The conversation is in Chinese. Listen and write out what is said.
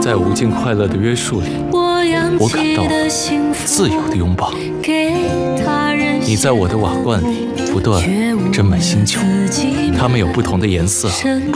在无尽快乐的约束里，我感到自由的拥抱。你在我的瓦罐里不断斟满新酒，它们有不同的颜色，